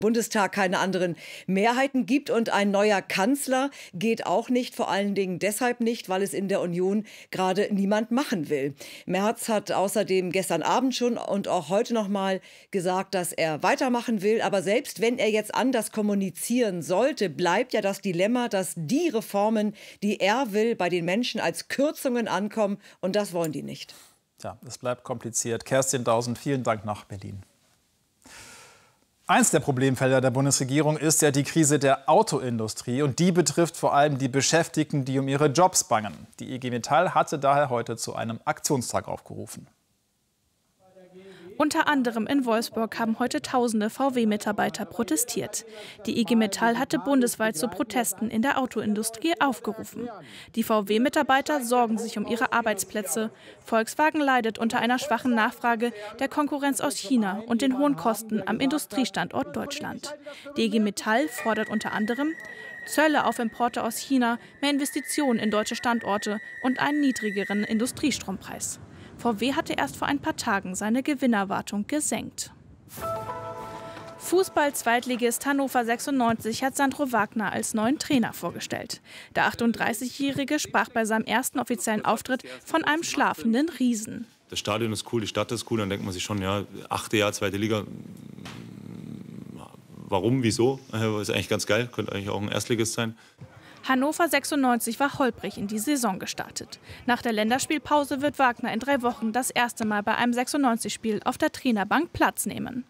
Bundestag keine anderen Mehrheiten gibt und ein neuer Kanzler geht auch nicht, vor allen Dingen deshalb nicht, weil es in der Union gerade niemand machen will. Merz hat außerdem gestern Abend schon und auch heute noch mal gesagt, dass er weitermachen will, aber selbst wenn er jetzt anders kommunizieren sollte, bleibt ja das Dilemma, dass die Reformen, die er will, bei den Menschen als Kürzungen ankommen und das wollen die nicht. Ja, es bleibt kompliziert. Kerstin Dausen, vielen Dank nach Berlin. Eins der Problemfelder der Bundesregierung ist ja die Krise der Autoindustrie. Und die betrifft vor allem die Beschäftigten, die um ihre Jobs bangen. Die IG Metall hatte daher heute zu einem Aktionstag aufgerufen. Unter anderem in Wolfsburg haben heute tausende VW-Mitarbeiter protestiert. Die IG Metall hatte bundesweit zu Protesten in der Autoindustrie aufgerufen. Die VW-Mitarbeiter sorgen sich um ihre Arbeitsplätze. Volkswagen leidet unter einer schwachen Nachfrage, der Konkurrenz aus China und den hohen Kosten am Industriestandort Deutschland. Die IG Metall fordert unter anderem Zölle auf Importe aus China, mehr Investitionen in deutsche Standorte und einen niedrigeren Industriestrompreis. VW hatte erst vor ein paar Tagen seine Gewinnerwartung gesenkt. Fußball-Zweitligist Hannover 96 hat Sandro Wagner als neuen Trainer vorgestellt. Der 38-Jährige sprach bei seinem ersten offiziellen Auftritt von einem schlafenden Riesen. Das Stadion ist cool, die Stadt ist cool, dann denkt man sich schon, ja, 8. Jahr, 2. Liga, warum, wieso? Ist eigentlich ganz geil, könnte eigentlich auch ein Erstligist sein. Hannover 96 war holprig in die Saison gestartet. Nach der Länderspielpause wird Wagner in 3 Wochen das erste Mal bei einem 96-Spiel auf der Trainerbank Platz nehmen.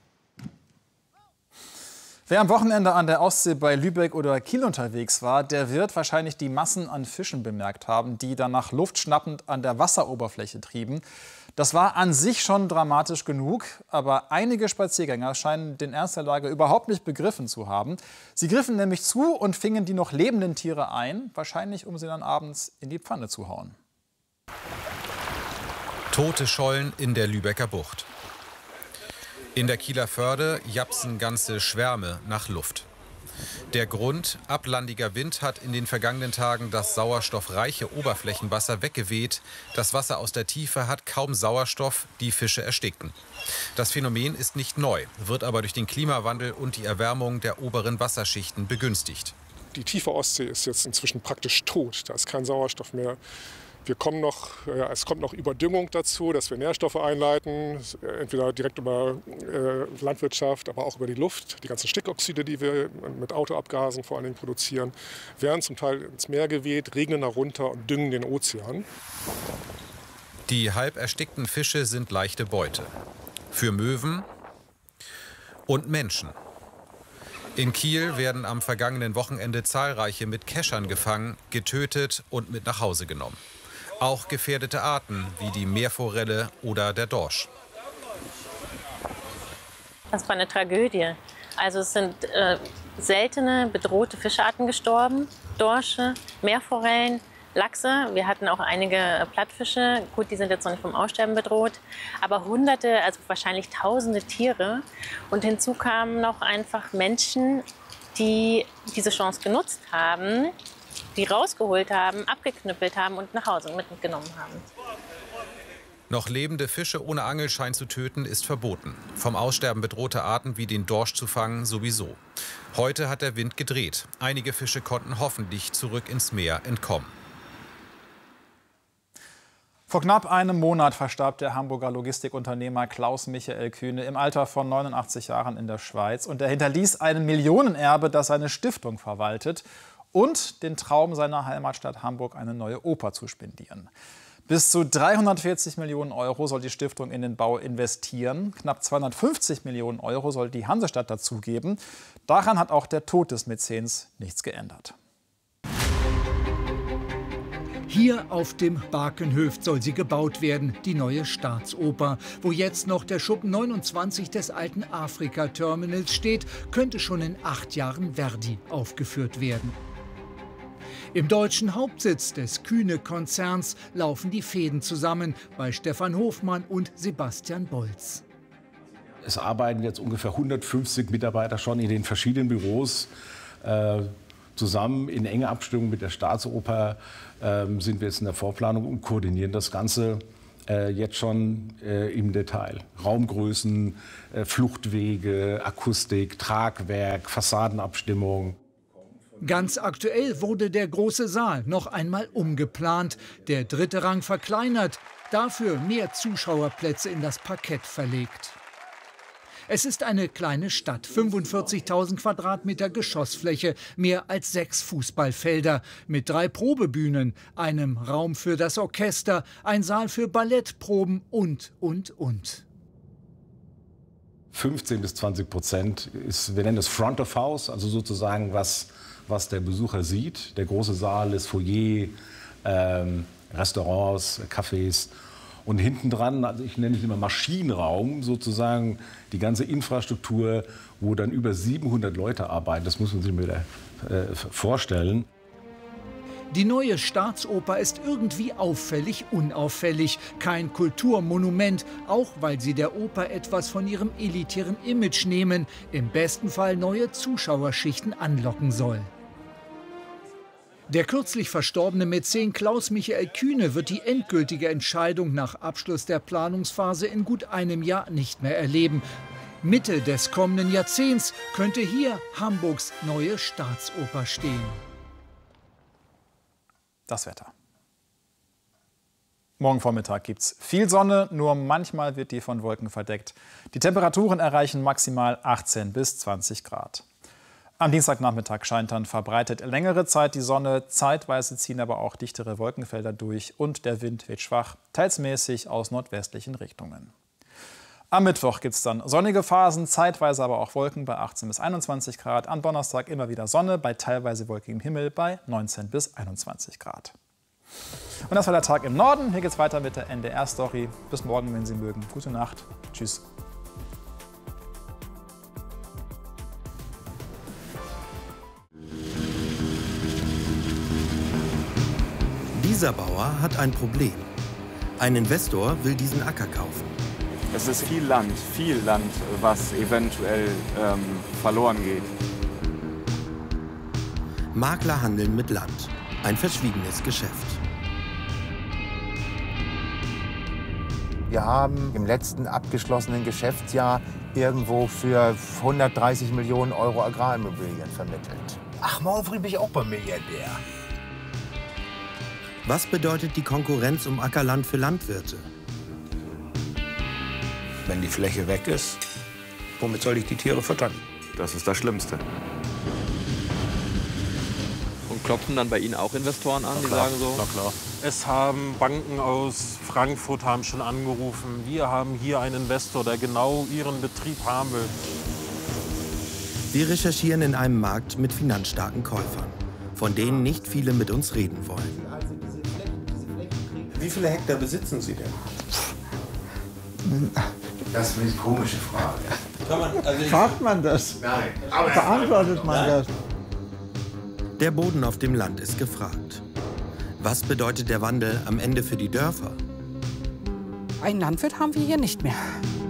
Wer am Wochenende an der Ostsee bei Lübeck oder Kiel unterwegs war, der wird wahrscheinlich die Massen an Fischen bemerkt haben, die dann nach Luft schnappend an der Wasseroberfläche trieben. Das war an sich schon dramatisch genug, aber einige Spaziergänger scheinen den Ernst der Lage überhaupt nicht begriffen zu haben. Sie griffen nämlich zu und fingen die noch lebenden Tiere ein, wahrscheinlich um sie dann abends in die Pfanne zu hauen. Tote Schollen in der Lübecker Bucht. In der Kieler Förde japsen ganze Schwärme nach Luft. Der Grund: ablandiger Wind hat in den vergangenen Tagen das sauerstoffreiche Oberflächenwasser weggeweht. Das Wasser aus der Tiefe hat kaum Sauerstoff, die Fische ersticken. Das Phänomen ist nicht neu, wird aber durch den Klimawandel und die Erwärmung der oberen Wasserschichten begünstigt. Die tiefe Ostsee ist jetzt inzwischen praktisch tot. Da ist kein Sauerstoff mehr. Es kommt noch Überdüngung dazu, dass wir Nährstoffe einleiten, entweder direkt über Landwirtschaft, aber auch über die Luft. Die ganzen Stickoxide, die wir mit Autoabgasen vor allen Dingen produzieren, werden zum Teil ins Meer geweht, regnen darunter und düngen den Ozean. Die halb erstickten Fische sind leichte Beute. Für Möwen und Menschen. In Kiel werden am vergangenen Wochenende zahlreiche mit Keschern gefangen, getötet und mit nach Hause genommen. Auch gefährdete Arten wie die Meerforelle oder der Dorsch. Das war eine Tragödie. Also es sind seltene, bedrohte Fischarten gestorben. Dorsche, Meerforellen, Lachse. Wir hatten auch einige Plattfische. Gut, die sind jetzt noch nicht vom Aussterben bedroht. Aber Hunderte, also wahrscheinlich Tausende Tiere. Und hinzu kamen noch einfach Menschen, die diese Chance genutzt haben, die rausgeholt haben, abgeknüppelt haben und nach Hause mitgenommen haben. Noch lebende Fische ohne Angelschein zu töten, ist verboten. Vom Aussterben bedrohte Arten wie den Dorsch zu fangen sowieso. Heute hat der Wind gedreht. Einige Fische konnten hoffentlich zurück ins Meer entkommen. Vor knapp einem Monat verstarb der Hamburger Logistikunternehmer Klaus Michael Kühne im Alter von 89 Jahren in der Schweiz. Und er hinterließ ein Millionenerbe, das seine Stiftung verwaltet, und den Traum seiner Heimatstadt Hamburg, eine neue Oper zu spendieren. Bis zu 340 Millionen Euro soll die Stiftung in den Bau investieren. Knapp 250 Millionen Euro soll die Hansestadt dazugeben. Daran hat auch der Tod des Mäzens nichts geändert. Hier auf dem Barkenhöft soll sie gebaut werden, die neue Staatsoper. Wo jetzt noch der Schuppen 29 des alten Afrika-Terminals steht, könnte schon in 8 Jahren Verdi aufgeführt werden. Im deutschen Hauptsitz des Kühne-Konzerns laufen die Fäden zusammen bei Stefan Hofmann und Sebastian Bolz. Es arbeiten jetzt ungefähr 150 Mitarbeiter schon in den verschiedenen Büros zusammen. In enger Abstimmung mit der Staatsoper sind wir jetzt in der Vorplanung und koordinieren das Ganze. jetzt schon im Detail. Raumgrößen, Fluchtwege, Akustik, Tragwerk, Fassadenabstimmung. Ganz aktuell wurde der große Saal noch einmal umgeplant, der dritte Rang verkleinert, dafür mehr Zuschauerplätze in das Parkett verlegt. Es ist eine kleine Stadt, 45.000 Quadratmeter Geschossfläche, mehr als 6 Fußballfelder, mit 3 Probebühnen, einem Raum für das Orchester, ein Saal für Ballettproben und. 15 bis 20% ist, wir nennen das Front of House, also sozusagen was der Besucher sieht. Der große Saal ist Foyer, Restaurants, Cafés. Und hinten dran, also ich nenne es immer Maschinenraum, sozusagen die ganze Infrastruktur, wo dann über 700 Leute arbeiten. Das muss man sich mal vorstellen. Die neue Staatsoper ist irgendwie auffällig unauffällig. Kein Kulturmonument, auch weil sie der Oper etwas von ihrem elitären Image nehmen, im besten Fall neue Zuschauerschichten anlocken soll. Der kürzlich verstorbene Mäzen Klaus-Michael Kühne wird die endgültige Entscheidung nach Abschluss der Planungsphase in gut einem Jahr nicht mehr erleben. Mitte des kommenden Jahrzehnts könnte hier Hamburgs neue Staatsoper stehen. Das Wetter. Morgen Vormittag gibt es viel Sonne, nur manchmal wird die von Wolken verdeckt. Die Temperaturen erreichen maximal 18 bis 20 Grad. Am Dienstagnachmittag scheint dann verbreitet längere Zeit die Sonne, zeitweise ziehen aber auch dichtere Wolkenfelder durch und der Wind wird schwach, teils mäßig aus nordwestlichen Richtungen. Am Mittwoch gibt es dann sonnige Phasen, zeitweise aber auch Wolken bei 18 bis 21 Grad. Am Donnerstag immer wieder Sonne bei teilweise wolkigem Himmel bei 19 bis 21 Grad. Und das war der Tag im Norden. Hier geht es weiter mit der NDR-Story. Bis morgen, wenn Sie mögen. Gute Nacht. Tschüss. Dieser Bauer hat ein Problem. Ein Investor will diesen Acker kaufen. Es ist viel Land, was eventuell verloren geht. Makler handeln mit Land. Ein verschwiegenes Geschäft. Wir haben im letzten abgeschlossenen Geschäftsjahr irgendwo für 130 Millionen Euro Agrarimmobilien vermittelt. Ach, morgen früh bin ich auch beim Milliardär. Was bedeutet die Konkurrenz um Ackerland für Landwirte? Wenn die Fläche weg ist, womit soll ich die Tiere füttern? Das ist das Schlimmste. Und klopfen dann bei Ihnen auch Investoren an, die sagen so? Na klar. Es haben Banken aus Frankfurt haben schon angerufen. Wir haben hier einen Investor, der genau Ihren Betrieb haben will. Wir recherchieren in einem Markt mit finanzstarken Käufern, von denen nicht viele mit uns reden wollen. Wie viele Hektar besitzen Sie denn? Das ist eine komische Frage. Fragt man das? Nein. Beantwortet man das? Der Boden auf dem Land ist gefragt. Was bedeutet der Wandel am Ende für die Dörfer? Einen Landwirt haben wir hier nicht mehr.